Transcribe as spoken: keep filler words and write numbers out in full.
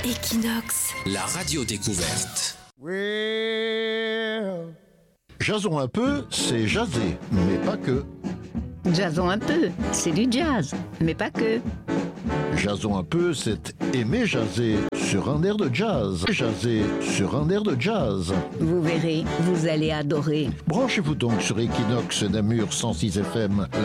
Equinox, la radio découverte. Well, jazzons un peu, c'est jaser, mais pas que. Jazzons un peu, c'est du jazz, mais pas que. Jazzons un peu, c'est aimer jaser sur un air de jazz. Jaser sur un air de jazz. Vous verrez, vous allez adorer. Branchez-vous donc sur Equinox Namur cent six F M.